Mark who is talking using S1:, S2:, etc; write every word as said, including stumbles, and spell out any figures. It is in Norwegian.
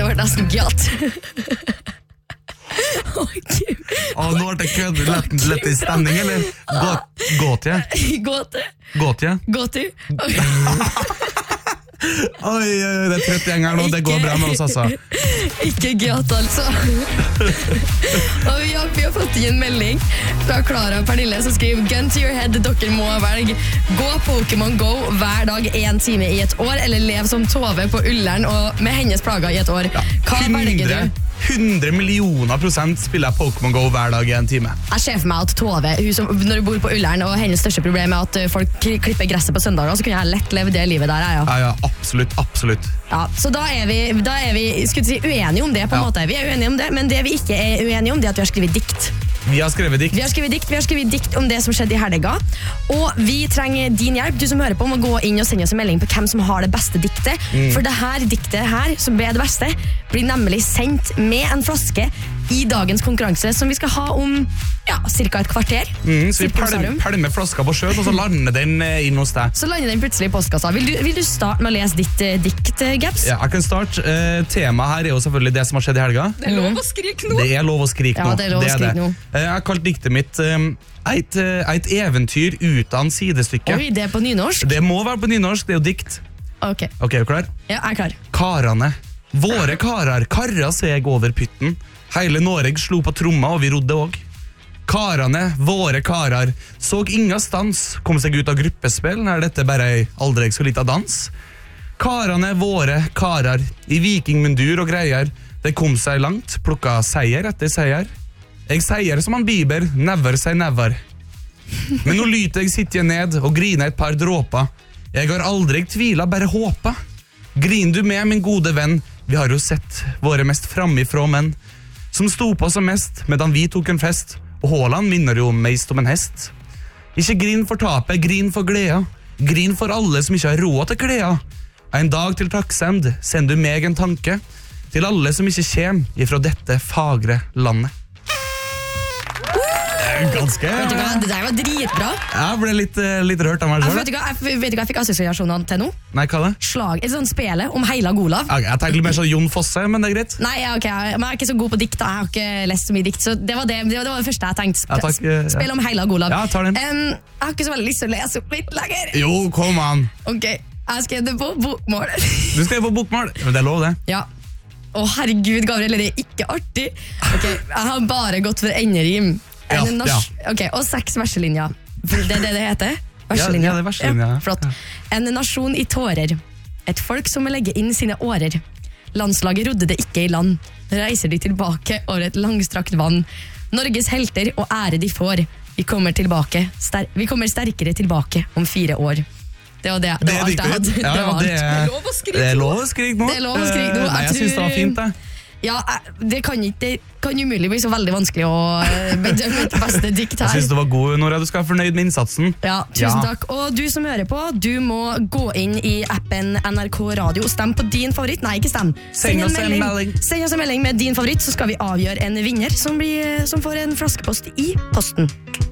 S1: Det var nesten gjatt. Å, Gud.
S2: Å, nå har det kødd. Lett, lett i stemning, eller? Gåtje?
S1: Gåte.
S2: Gåtje?
S1: Gåte.
S2: Oi, det er trøtt gjeng her nå, det går bra med oss altså.
S1: Ikke gjatt altså. Og vi har, vi har fått inn en melding fra Clara og Pernille som skriver: Gun to your head, dere må velge. Gå Pokémon Go hver dag en time i et år, eller lev som Tove på Ullern og med hennes plager i et år. Hva velger du?
S2: hundre millioner prosent spiller jeg Pokémon Go hver dag i en time.
S1: Jeg ser for meg at Tove, hun som, når hun bor på Ullern, og hennes største problem er at folk klipper gresset på søndager, så kunne jeg lett leve det livet der. Ja,
S2: ja, ja absolutt, absolutt.
S1: Ja, så da er vi, da er vi skulle si, uenige om det på en ja. måte. Vi er uenige om det, men det vi ikke er uenige om, det er at vi har skrevet dikt.
S2: Vi har skrevet dikt.
S1: Vi har skrevet dikt, vi har skrevet dikt om det som skjedde i helga. Og vi trenger din hjelp, du som hører på, om å gå inn og sende oss en melding på hvem som har det beste diktet. Mm. For det her diktet her, som ble det beste, blir nemlig sendt med en flaske i dagens konkurranse, som vi skal ha om ja, cirka et kvarter.
S2: Mm, så vi pælmer pælme flaska på sjøen, og så lander den inn hos deg.
S1: Så lander den plutselig i postkassa. Vil du, vil du starte med å lese ditt uh, dikt, Gaps?
S2: Ja, jeg kan starte. Uh, temaet her er jo selvfølgelig det som har skjedd i helga.
S3: Det er lov å skrike nå.
S2: Det er lov å skrike nå.
S1: Ja, det er lov å skrike nå.
S2: Uh, jeg har kalt diktet mitt um, et, uh, et eventyr uten sidestykke.
S1: Oi, det er på nynorsk?
S2: Det må være på nynorsk, det er jo dikt.
S1: Ok.
S2: Ok, er du klar?
S1: Ja, jeg er klar.
S2: Karane. Våre karar karra seg over pytten. Hele Noreg slo på tromma, og vi rodde også. Karane, våre karar, såg inga stans, kom seg ut av gruppespill, er dette bare ei aldri så lita dans. Karane, våre karar, i vikingmundur og greier, det kom seg langt, plukka seier etter seier. Jeg seier som han Bieber, never say never. Men nå lyter jeg sitter jeg ned og griner et par dråper. Jeg har aldri tvila, bare håpa. Grin du med, min gode venn, vi har jo sett våre mest framifrå menn, som sto på som mest, medan vi tok en fest, og Håland minner jo mest om en hest. Ikke grin for tapet, grin for gleda. Grin for alle som ikke har råd til kleda. En dag til takksemd, send du meg en tanke, til alle som ikke kjem ifra dette fagre landet. Ganske.
S1: Vet du hva, det der var dritbra.
S2: Jeg ble litt, litt rørt av meg selv.
S1: Vet du hva, jeg, vet du hva jeg fikk assosiasjonene til nå?
S2: Nei, hva det?
S1: Slag, et sånt spele om Heila Olav.
S2: Jeg, jeg tenkte litt mer sånn Jon Fosse, men det er greit.
S1: Nei, ja, ok, men jeg er ikke så god på dikt da. Jeg har ikke lest så mye dikt, så det var det, det, var det, var det første jeg tenkte.
S2: Ja, takk, ja.
S1: Spel om Heila Olav.
S2: Ja, tar den.
S1: Um, jeg har ikke så veldig lyst til å lese opp litt lenger.
S2: Jo, kom an.
S1: Ok, jeg skrev det på bokmål.
S2: Du skrev på bokmål, men det er lov det.
S1: Ja. Å herregud, Gabriel, det er ikke artig. Ok, jeg har bare gått for enderim.
S2: Ja, ja.
S1: Ok, og seks verselinjer. Det er det det heter?
S2: Verselinjer. Ja, det er verselinjer.
S1: Ja, flott. En nasjon i tårer. Et folk som må legge inn sine årer. Landslaget rodde det ikke i land. Reiser de tilbake over et langstrakt vann. Norges helter og ære de får. Vi kommer, tilbake, ster- vi kommer sterkere tilbake om fire år. Det var det, det,
S2: det
S1: var alt jeg hadde.
S2: Ja,
S1: det, var alt.
S2: Det, er,
S3: det er lov å skrike
S2: det er lov å skrike nå.
S1: Det er lov å skrike nå.
S2: Nei, jeg, jeg synes det var fint det.
S1: Ja, det kan ikke det kan umulig bli så veldig vanskelig å bedømme et beste dikt her.
S2: Jeg synes det var god, Nora. Du skal være fornøyd med innsatsen.
S1: Ja, tusen
S2: ja.
S1: takk. Og du som hører på, du må gå inn i appen N R K Radio og stemme på din favoritt. Nei, ikke stem.
S2: Send oss en melding. melding.
S1: Send oss en melding med din favoritt, så skal vi avgjøre en vinner som, blir, som får en flaskepost i posten.